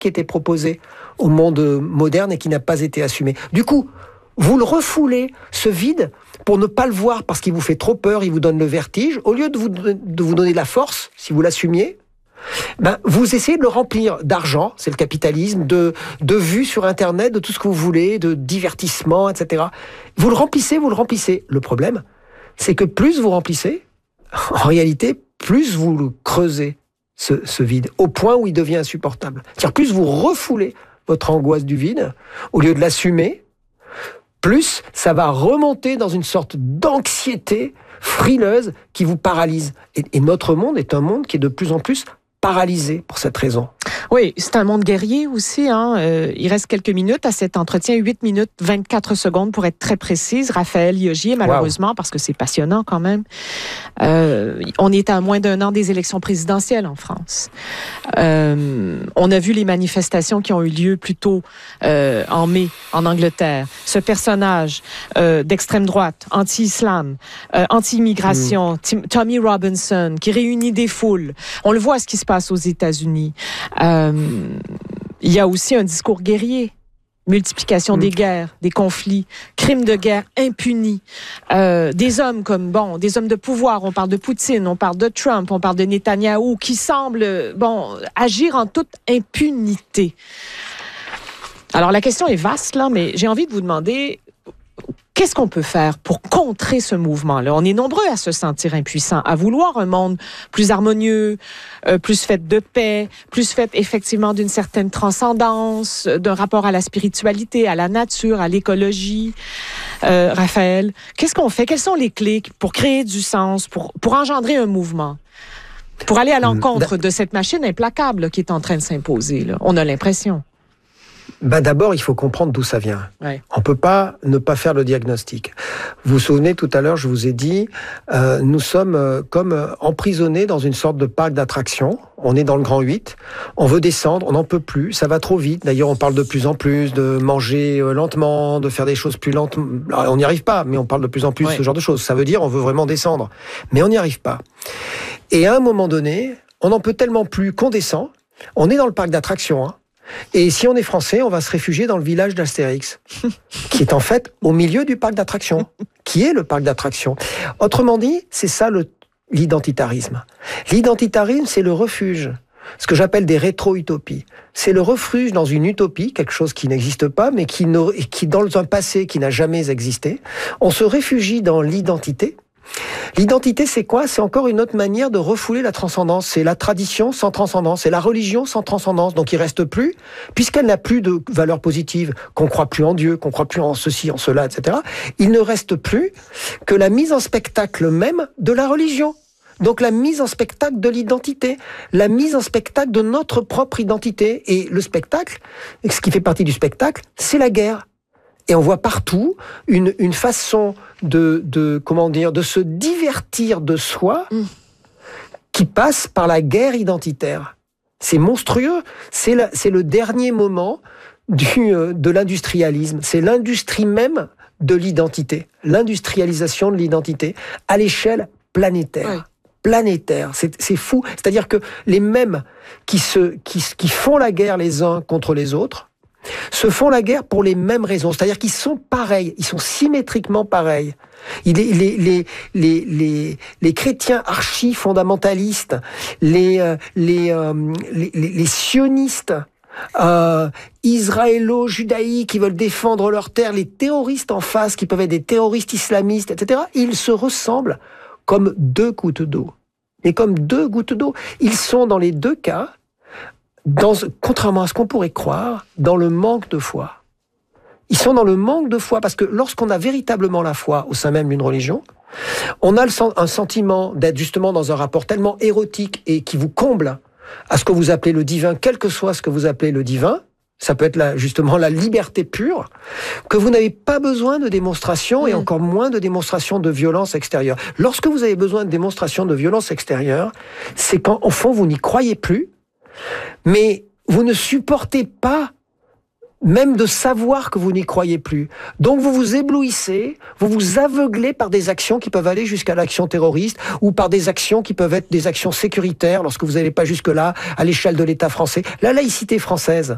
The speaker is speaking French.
qui était proposé au monde moderne et qui n'a pas été assumé. Du coup, vous le refoulez, ce vide, pour ne pas le voir parce qu'il vous fait trop peur, il vous donne le vertige. Au lieu de vous donner de la force, si vous l'assumiez, vous essayez de le remplir d'argent, c'est le capitalisme, de vues sur Internet, de tout ce que vous voulez, de divertissement, etc. Vous le remplissez. Le problème, c'est que plus vous remplissez, en réalité, plus vous le creusez, ce vide, au point où il devient insupportable. C'est-à-dire, plus vous refoulez votre angoisse du vide, au lieu de l'assumer, plus ça va remonter dans une sorte d'anxiété frileuse qui vous paralyse. Et notre monde est un monde qui est de plus en plus paralysé pour cette raison. Oui, c'est un monde guerrier aussi. Il reste quelques minutes à cet entretien, 8 minutes 24 secondes pour être très précise. Raphaël Yogier, malheureusement, parce que c'est passionnant quand même. On est à moins d'un an des élections présidentielles en France. On a vu les manifestations qui ont eu lieu plus tôt en mai en Angleterre. Ce personnage d'extrême droite, anti-islam, anti-immigration, Tommy Robinson, qui réunit des foules. On le voit ce qui se passe aux États-Unis. Il y a aussi un discours guerrier. Multiplication des guerres, des conflits, crimes de guerre impunis. Des hommes des hommes de pouvoir. On parle de Poutine, on parle de Trump, on parle de Netanyahou, qui semblent, agir en toute impunité. Alors, la question est vaste, là, mais j'ai envie de vous demander, qu'est-ce qu'on peut faire pour contrer ce mouvement-là? On est nombreux à se sentir impuissants, à vouloir un monde plus harmonieux, plus fait de paix, plus fait effectivement d'une certaine transcendance, d'un rapport à la spiritualité, à la nature, à l'écologie. Raphaël, qu'est-ce qu'on fait? Quelles sont les clés pour créer du sens, pour engendrer un mouvement? Pour aller à l'encontre de cette machine implacable qui est en train de s'imposer, là. On a l'impression. D'abord, il faut comprendre d'où ça vient. Ouais. On ne peut pas ne pas faire le diagnostic. Vous vous souvenez, tout à l'heure, je vous ai dit, nous sommes comme emprisonnés dans une sorte de parc d'attractions. On est dans le Grand 8, on veut descendre, on n'en peut plus, ça va trop vite. D'ailleurs, on parle de plus en plus de manger lentement, de faire des choses plus lentement. On n'y arrive pas, mais on parle de plus en plus de ce genre de choses. Ça veut dire on veut vraiment descendre, mais on n'y arrive pas. Et à un moment donné, on n'en peut tellement plus qu'on descend. On est dans le parc d'attractions, et si on est français, on va se réfugier dans le village d'Astérix, qui est en fait au milieu du parc d'attractions, qui est le parc d'attractions. Autrement dit, c'est ça l'identitarisme. L'identitarisme, c'est le refuge, ce que j'appelle des rétro-utopies. C'est le refuge dans une utopie, quelque chose qui n'existe pas, mais qui dans un passé qui n'a jamais existé. On se réfugie dans l'identité. L'identité, c'est quoi? C'est encore une autre manière de refouler la transcendance. C'est la tradition sans transcendance, c'est la religion sans transcendance. Donc il reste plus, puisqu'elle n'a plus de valeur positive, qu'on croit plus en Dieu, qu'on croit plus en ceci, en cela, etc. Il ne reste plus que la mise en spectacle même de la religion. Donc la mise en spectacle de l'identité, la mise en spectacle de notre propre identité. Et le spectacle, ce qui fait partie du spectacle, c'est la guerre. Et on voit partout une façon de se divertir de soi qui passe par la guerre identitaire. C'est monstrueux. C'est le dernier moment de l'industrialisme. C'est l'industrie même de l'identité. L'industrialisation de l'identité à l'échelle planétaire. Oui. Planétaire. C'est fou. C'est-à-dire que les mêmes qui font la guerre les uns contre les autres se font la guerre pour les mêmes raisons, c'est-à-dire qu'ils sont pareils, ils sont symétriquement pareils. Les chrétiens archi-fondamentalistes, les sionistes, israélo-judaïques qui veulent défendre leurs terres, les terroristes en face qui peuvent être des terroristes islamistes, etc., ils se ressemblent comme deux gouttes d'eau. Et comme deux gouttes d'eau, ils sont dans les deux cas, contrairement à ce qu'on pourrait croire, dans le manque de foi. Ils sont dans le manque de foi, parce que lorsqu'on a véritablement la foi au sein même d'une religion, on a un sentiment d'être justement dans un rapport tellement érotique et qui vous comble à ce que vous appelez le divin, quel que soit ce que vous appelez le divin, ça peut être justement la liberté pure, que vous n'avez pas besoin de démonstration et encore moins de démonstration de violence extérieure. Lorsque vous avez besoin de démonstration de violence extérieure, c'est quand, au fond, vous n'y croyez plus, mais vous ne supportez pas même de savoir que vous n'y croyez plus. Donc vous vous éblouissez, vous vous aveuglez par des actions qui peuvent aller jusqu'à l'action terroriste ou par des actions qui peuvent être des actions sécuritaires lorsque vous n'allez pas jusque-là à l'échelle de l'État français. La laïcité française,